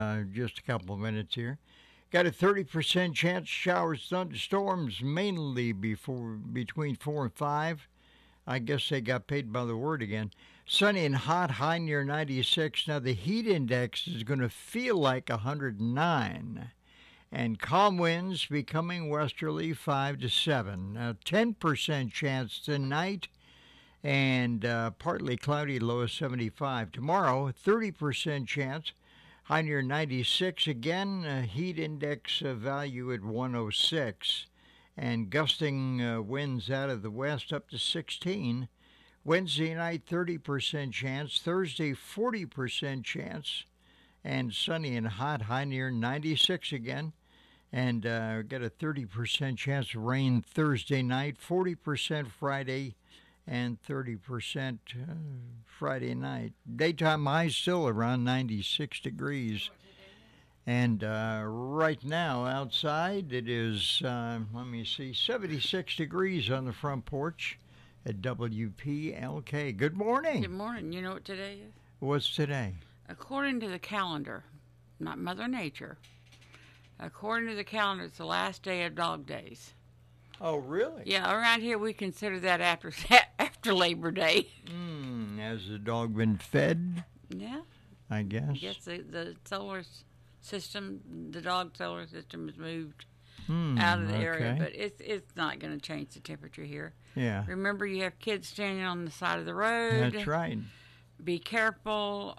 just a couple of minutes here. Got a 30% chance of showers, thunderstorms, mainly between 4 and 5. I guess they got paid by the word again. Sunny and hot, high near 96. Now, the heat index is going to feel like 109. And calm winds becoming westerly 5 to 7. Now, 10% chance tonight and partly cloudy, low of 75. Tomorrow, 30% chance, high near 96. Again, heat index value at 106. And gusting winds out of the west up to 16. Wednesday night, 30% chance. Thursday, 40% chance. And sunny and hot, high near 96 again. And got a 30% chance of rain Thursday night, 40% Friday, and 30% Friday night. Daytime high still around 96 degrees. And right now outside it is, 76 degrees on the front porch at WPLK. Good morning. Good morning. You know what today is? What's today? According to the calendar, not Mother Nature. According to the calendar, it's the last day of dog days. Oh, really? Yeah, around here we consider that after Labor Day. Has the dog been fed? Yeah. I guess. Yes, the solar system, the dog solar system has moved out of the area, but it's not going to change the temperature here. Yeah. Remember, you have kids standing on the side of the road. That's right. Be careful.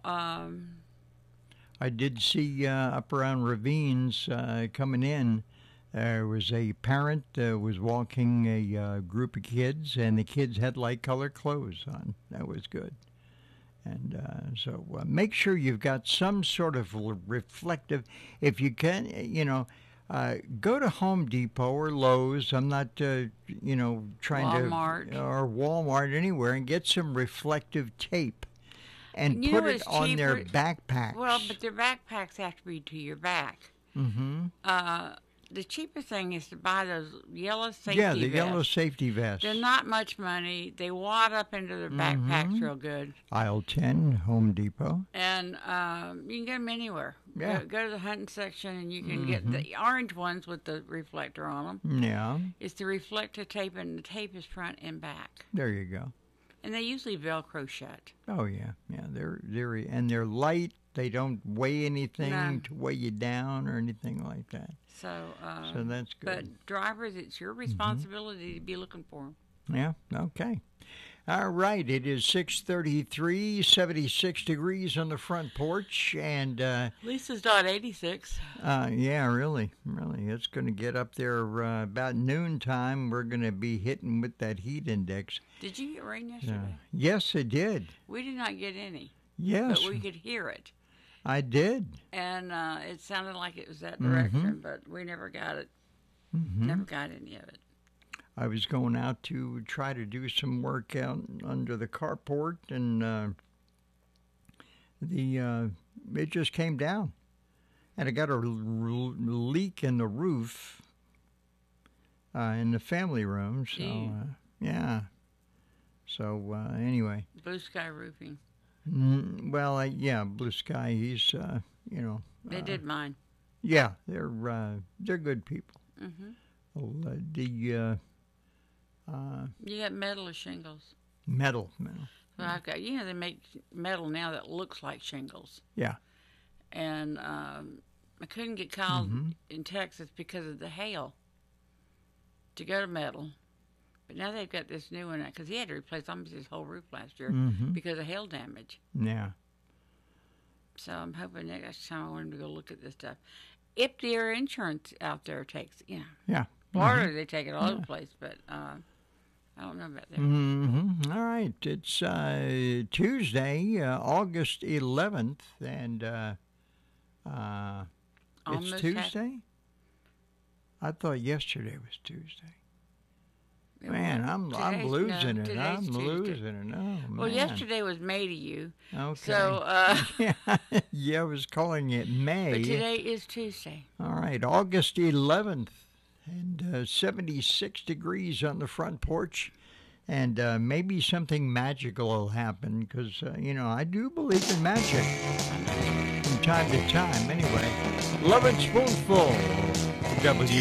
I did see up around Ravines coming in. There was a parent was walking a group of kids, and the kids had light-colored clothes on. That was good. And so make sure you've got some sort of reflective. If you can, go to Home Depot or Lowe's. I'm not, trying Walmart. to, or Walmart, anywhere, and get some reflective tape. And put it on their backpacks. Well, but their backpacks have to be to your back. Mm-hmm. The cheapest thing is to buy those yellow safety vests. Yeah, the yellow safety vests. They're not much money. They wad up into their backpacks real good. Aisle 10, Home Depot. And you can get them anywhere. Yeah. Go to the hunting section and you can get the orange ones with the reflector on them. Yeah. It's the reflector tape, and the tape is front and back. There you go. And they usually Velcro shut. Oh yeah. They're light. They don't weigh anything to weigh you down or anything like that. So that's good. But drivers, it's your responsibility to be looking for them. Yeah. Okay. All right. It is 6:33, 76 degrees on the front porch, and at least it's not 86. Yeah, really. It's going to get up there about noontime. We're going to be hitting with that heat index. Did you get rain yesterday? Yes, it did. We did not get any. Yes. But we could hear it. I did. And it sounded like it was that direction, but we never got it. Never got any of it. I was going out to try to do some work out under the carport, and it just came down. And I got a leak in the roof in the family room. So, yeah. So, anyway. Blue Sky Roofing. Well, Blue Sky, he's, They did mine. Yeah, they're good people. Mm-hmm. Well, you got metal or shingles? Metal. Well, I've got, they make metal now that looks like shingles. Yeah. And I couldn't get called in Texas because of the hail to go to metal. But now they've got this new one, because he had to replace almost his whole roof last year because of hail damage. Yeah. So I'm hoping next time I want him to go look at this stuff. If their insurance out there takes, Yeah. Florida, they take it all over the place, but I don't know about that. All right. It's Tuesday, August 11th, and it's Tuesday? I thought yesterday was Tuesday. Man, I'm losing it. I'm losing it. Oh, man. Well, yesterday was May to you. Okay. So, yeah, I was calling it May. But today is Tuesday. All right, August 11th, and 76 degrees on the front porch. And maybe something magical will happen because, I do believe in magic from time to time. Anyway, Love and Spoonful, W.